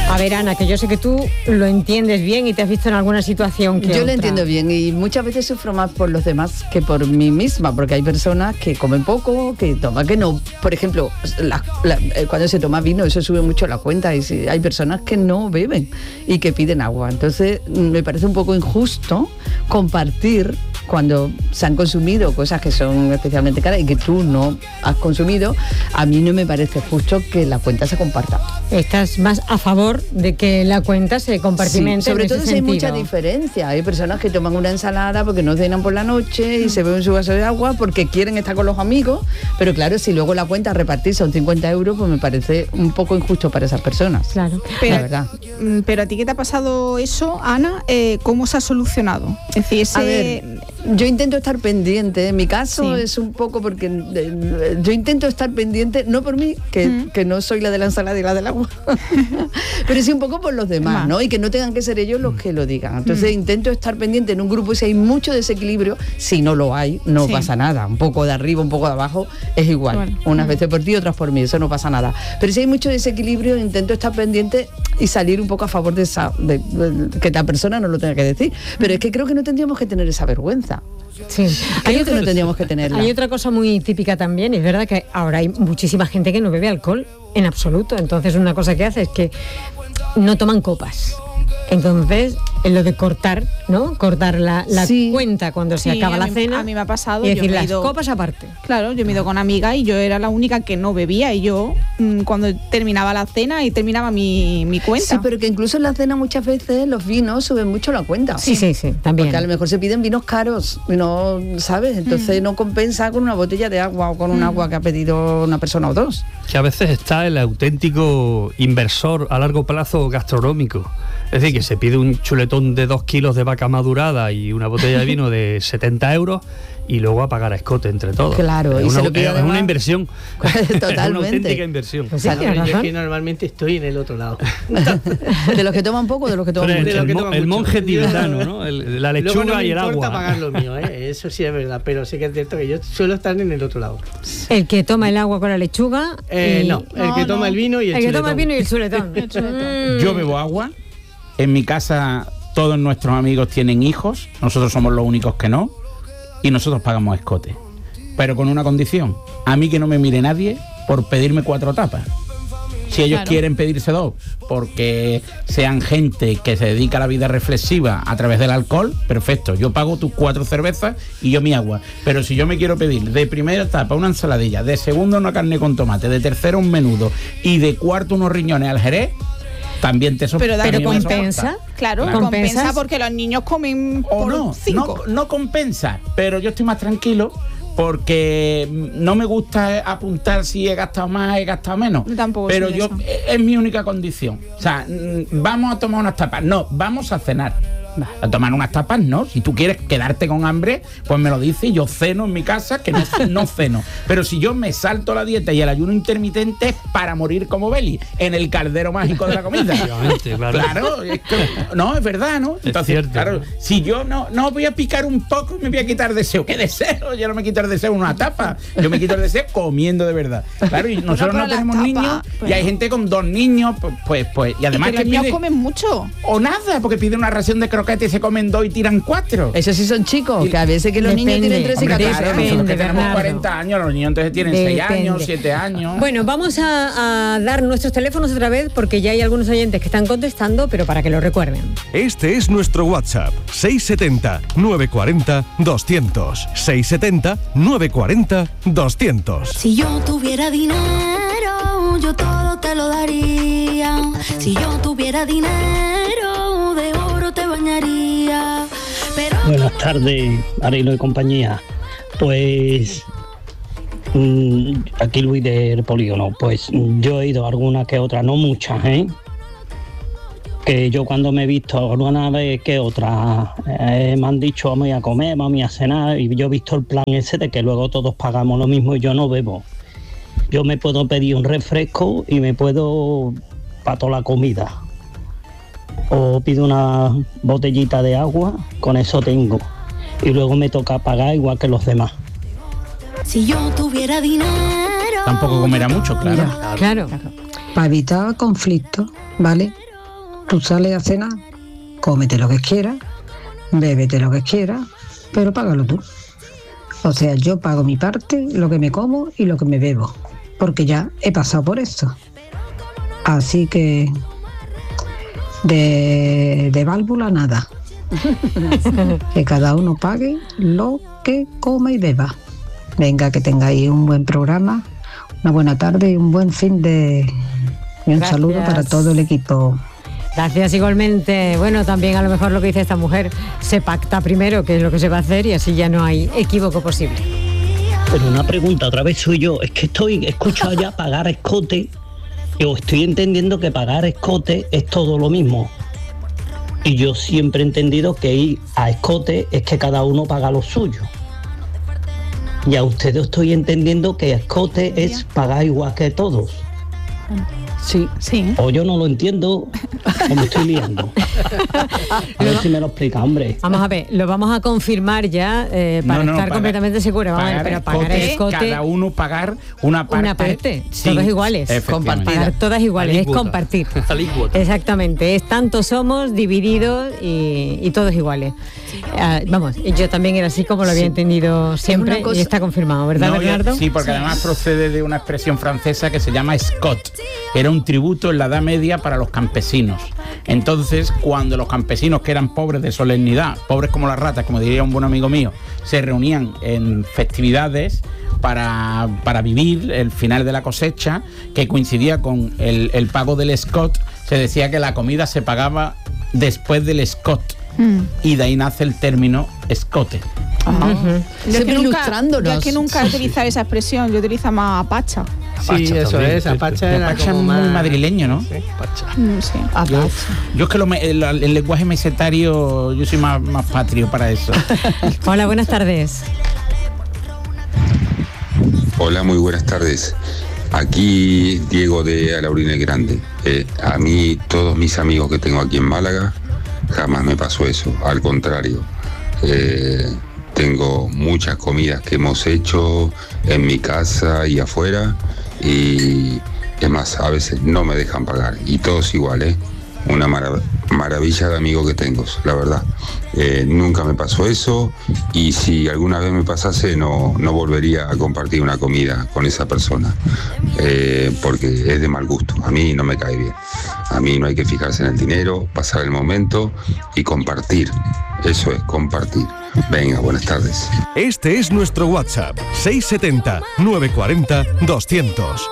A ver, Ana, que yo sé que tú lo entiendes bien y te has visto en alguna situación que Yo otra. lo entiendo bien y muchas veces sufro más por los demás que por mí misma, porque hay personas que comen poco, que toman que no. Por ejemplo, cuando se toma vino, eso sube mucho la cuenta, y hay personas que no beben y que piden agua. Entonces, me parece un poco injusto compartir cuando se han consumido cosas que son especialmente caras y que tú no has consumido. A mí no me parece justo que la cuenta se comparta. Estás más a favor de que la cuenta se compartimente. Sí, sobre todo si hay sentido. mucha diferencia. Hay personas que toman una ensalada porque no cenan por la noche y se beben su vaso de agua porque quieren estar con los amigos, pero claro, si luego la cuenta a repartir son 50 euros, pues me parece un poco injusto para esas personas. Claro. Pero, la verdad. Pero a ti, ¿qué te ha pasado eso, Ana? ¿Cómo se ha solucionado? Es decir, A ver, yo intento estar pendiente. En mi caso es un poco porque yo intento estar pendiente, no por mí, que no soy la de la ensalada y la del agua, pero sí un poco por los demás, ¿no? Y que no tengan que ser ellos los que lo digan. Entonces intento estar pendiente en un grupo y si hay mucho desequilibrio, si no lo hay, no pasa nada. Un poco de arriba, un poco de abajo, es igual. Bueno, unas veces por ti, otras por mí, eso no pasa nada. Pero si hay mucho desequilibrio, intento estar pendiente y salir un poco a favor de que la persona no lo tenga que decir. Pero es que creo que no tendríamos que tener esa vergüenza. Sí. Creo que no tendríamos que tenerla. Hay otra cosa muy típica también, es verdad que ahora hay muchísima gente que no bebe alcohol en absoluto, entonces una cosa que hace es que no toman copas. Entonces, en lo de cortar, ¿no? Cortar la cuenta cuando se acaba la cena. A mí me ha pasado. Y decir, yo las copas aparte. Claro, yo me he ido con amigas y yo era la única que no bebía y yo cuando terminaba la cena y terminaba mi cuenta. Sí, pero que incluso en la cena muchas veces los vinos suben mucho la cuenta. Sí, también. Porque a lo mejor se piden vinos caros, no, ¿sabes? Entonces no compensa con una botella de agua o con un agua que ha pedido una persona o dos. Que a veces está el auténtico inversor a largo plazo gastronómico. Es decir, que se pide un chuletón de 2 kilos de vaca madurada y una botella de vino de 70 euros y luego a pagar a escote entre todos. Claro, es una inversión. Totalmente. Es una auténtica inversión. Pues sí, yo es que normalmente estoy en el otro lado. ¿De los que toman poco o de los que toman mucho? El monje tibetano, ¿no? La lechuga no y el agua. No me importa pagar lo mío, eso sí es verdad, pero sí que es cierto que yo suelo estar en el otro lado. El que toma el agua con la lechuga toma el vino y el chuletón. El que toma el vino y el chuletón. Yo bebo agua. En mi casa todos nuestros amigos tienen hijos, nosotros somos los únicos que no, y nosotros pagamos escote. Pero con una condición, a mí que no me mire nadie por pedirme 4 tapas. Si ellos quieren pedirse 2, porque sean gente que se dedica a la vida reflexiva a través del alcohol, perfecto, yo pago tus 4 cervezas y yo mi agua. Pero si yo me quiero pedir de primera tapa una ensaladilla, de segunda una carne con tomate, de tercera un menudo y de cuarto unos riñones al jerez, también te Pero compensa. Claro, compensa porque los niños comen por 5. No compensa, pero yo estoy más tranquilo porque no me gusta apuntar si he gastado más, he gastado menos. Tampoco. Pero es mi única condición. O sea, vamos a tomar unas tapas. No, vamos a cenar. A tomar unas tapas, no. Si tú quieres quedarte con hambre, pues me lo dices. Yo ceno en mi casa, que no ceno. Pero si yo me salto la dieta y el ayuno intermitente es para morir como Beli, en el caldero mágico de la comida. Claro, es verdad, ¿no? Entonces, cierto, claro, si yo no voy a picar un poco, me voy a quitar deseo. ¿Qué deseo? Yo no me quito el deseo en una tapa. Yo me quito el deseo comiendo de verdad. Claro, y nosotros no tenemos niños, y hay gente con 2 niños, pues y además que los niños comen mucho. O nada, porque piden una ración de croquetas y se comen 2 y tiran 4. Eso sí son chicos, que a veces que los niños tienen 13 y 14 años. Nosotros que tenemos 40 años, los niños entonces tienen 6 años, 7 años. Bueno, vamos a dar nuestros teléfonos otra vez porque ya hay algunos oyentes que están contestando, pero para que lo recuerden. Este es nuestro WhatsApp, 670-940-200. 670-940-200. Si yo tuviera dinero, yo todo te lo daría. Si yo tuviera dinero, de oro te bañaría. Pero... Buenas tardes, Arilo y compañía. Pues aquí Luis del Polígono. Pues yo he ido a alguna que otra, no muchas, que yo cuando me he visto alguna vez que otra me han dicho vamos a comer, vamos a cenar, y yo he visto el plan ese de que luego todos pagamos lo mismo y yo no bebo. Yo me puedo pedir un refresco y me puedo para toda la comida. O pido una botellita de agua, con eso tengo. Y luego me toca pagar igual que los demás. Si yo tuviera dinero... Tampoco comerá mucho, claro. Claro. Para evitar conflictos, ¿vale? Tú sales a cenar, cómete lo que quieras, bébete lo que quieras, pero págalo tú. O sea, yo pago mi parte, lo que me como y lo que me bebo, porque ya he pasado por eso. Así que de válvula nada. Que cada uno pague lo que coma y beba. Venga, que tengáis un buen programa, una buena tarde y un buen fin de... Y un Gracias. saludo para todo el equipo. Gracias igualmente. Bueno, también a lo mejor lo que dice esta mujer, se pacta primero qué es lo que se va a hacer y así ya no hay equívoco posible. Pero una pregunta, otra vez soy yo. Es que he escuchado ya pagar escote, o estoy entendiendo que pagar escote es todo lo mismo. Y yo siempre he entendido que ir a escote es que cada uno paga lo suyo. Y a ustedes estoy entendiendo que escote es pagar igual que todos. Sí. O yo no lo entiendo, o me estoy liando. A ver si me lo explica, hombre. Vamos a ver, lo vamos a confirmar ya para estar completamente seguros. Vamos a ver, pero pagar escote... Cada uno pagar una parte. Una parte, Sí, todas iguales. efectivamente. Pagar todas iguales, es Alícuota. compartir. Alícuota. Exactamente, es tantos somos divididos y todos iguales. Vamos, yo también era así como lo había entendido siempre una cosa- y está confirmado, ¿verdad, No, Bernardo? sí, porque además procede de una expresión francesa que se llama scot. Era un tributo en la Edad Media para los campesinos. Entonces, cuando los campesinos, que eran pobres de solemnidad, pobres como las ratas, como diría un buen amigo mío, se reunían en festividades para vivir el final de la cosecha, que coincidía con el pago del scot, se decía que la comida se pagaba después del scot. Y de ahí nace el término escote. Siempre ilustrándonos. Yo es que nunca he utilizado esa expresión, yo utilizo más pacha. Sí, Apacha eso también. es, Apacha era Apacha es como muy más... madrileño, ¿no? Sí, Apacha. Sí. Yo es que el lenguaje mesetario, yo soy más patrio para eso. Hola, buenas tardes. Hola, muy buenas tardes. Aquí Diego de Alaurín el Grande. A mí, todos mis amigos que tengo aquí en Málaga, jamás me pasó eso. Al contrario, tengo muchas comidas que hemos hecho en mi casa y afuera. Y es más, a veces no me dejan pagar. Y todos igual, ¿eh? Una maravilla de amigo que tengo, la verdad. Nunca me pasó eso y si alguna vez me pasase no volvería a compartir una comida con esa persona porque es de mal gusto, a mí no me cae bien. A mí no hay que fijarse en el dinero, pasar el momento y compartir. Eso es, compartir. Venga, buenas tardes. Este es nuestro WhatsApp, 670-940-200.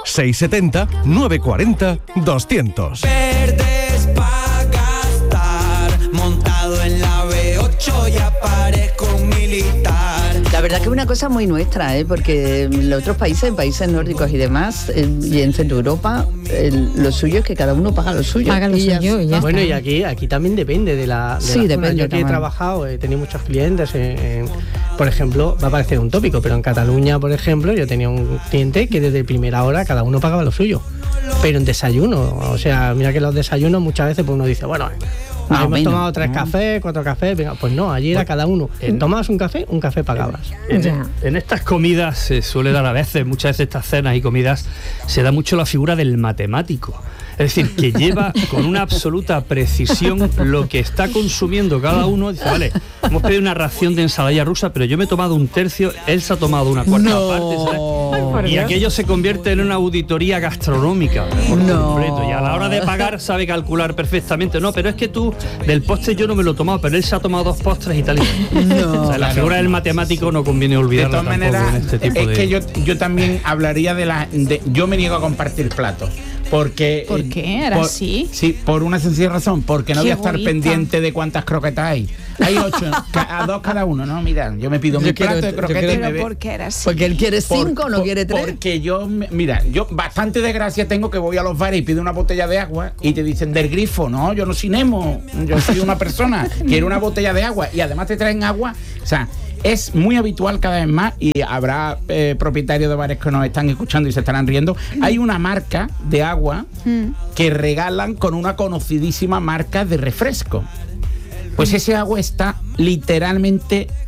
670-940-200. Verdes pa' gastar, montado en la V8 y aparezco un militar. La verdad que es una cosa muy nuestra, porque en los otros países, en países nórdicos y demás, y en Centro Europa, lo suyo es que cada uno paga lo suyo. Paga lo Y ya suyo y ya está. Bueno, y aquí también depende de la Sí, la zona. depende Yo aquí he también. trabajado, he tenido muchos clientes, por ejemplo, va a parecer un tópico, pero en Cataluña, por ejemplo, yo tenía un cliente que desde primera hora cada uno pagaba lo suyo, pero en desayuno, o sea, mira que los desayunos muchas veces pues uno dice, bueno, hemos tomado 3 cafés, 4 cafés, venga, pues no, allí era cada uno, tomabas un café pagabas. En estas comidas se suele dar a veces, muchas veces estas cenas y comidas, se da mucho la figura del matemático. Es decir, que lleva con una absoluta precisión lo que está consumiendo cada uno. Dice, vale, hemos pedido una ración de ensalada rusa, pero yo me he tomado un tercio, él se ha tomado una cuarta parte, ¿sabes? Y aquello se convierte en una auditoría gastronómica por completo. Y a la hora de pagar sabe calcular perfectamente. No, pero es que tú, del postre yo no me lo he tomado, pero él se ha tomado 2 postres y tal. No, o sea, la figura del matemático no conviene olvidarla De todas tampoco maneras, en este tipo es de... que yo también hablaría yo me niego a compartir platos. Porque, ¿Por qué? ¿Era así? Sí, por una sencilla razón, porque no Qué voy a estar egoísta. pendiente de cuántas croquetas hay. Hay 8, a 2 cada uno, ¿no? Mira, yo me pido mi plato de croquetas y me Pero ¿por qué era así? Porque él quiere 5, no quiere 3. Porque yo bastante desgracia tengo que voy a los bares y pido una botella de agua y te dicen del grifo. No, yo no soy Nemo, yo soy una persona, quiero una botella de agua y además te traen agua. O sea, es muy habitual cada vez más y habrá propietarios de bares que nos están escuchando y se estarán riendo. Hay una marca de agua que regalan con una conocidísima marca de refresco. Pues ese agua está literalmente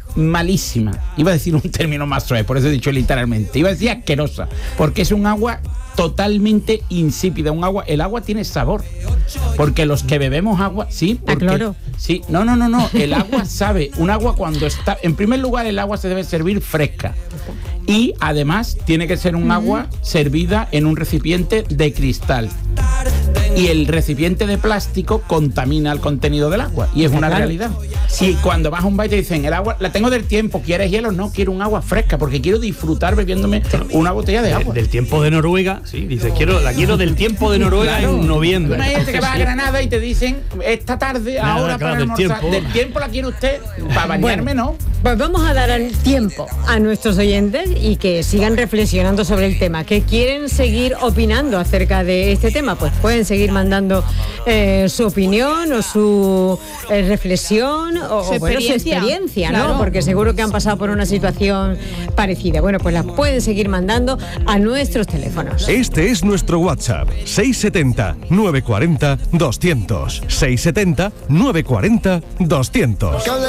malísima. Iba a decir un término más suave, por eso he dicho literalmente. Iba a decir asquerosa, porque es un agua totalmente insípida. El agua tiene sabor, porque los que bebemos agua, sí, porque, cloro. Sí, no, el agua sabe, un agua cuando está, en primer lugar el agua se debe servir fresca y además tiene que ser un agua servida en un recipiente de cristal. Y el recipiente de plástico contamina el contenido del agua y es una realidad. Y cuando vas a un bar y te dicen, el agua la tengo del tiempo, ¿quieres hielo? No, quiero un agua fresca porque quiero disfrutar bebiéndome una botella de agua. Del tiempo de Noruega, sí, dices, la quiero del tiempo de Noruega, claro, en noviembre. Imagínate que vas a Granada y te dicen, esta tarde, ahora para almorzar, del tiempo la quiere usted, para bañarme, ¿no? Pues vamos a dar el tiempo a nuestros oyentes y que sigan reflexionando sobre el tema, que quieren seguir opinando acerca de este tema, pues pueden seguir mandando su opinión o su reflexión o su experiencia, claro, ¿no? Porque seguro que han pasado por una situación parecida. Bueno, pues la pueden seguir mandando a nuestros teléfonos. Este es nuestro WhatsApp, 670 940 200. 670 940 200.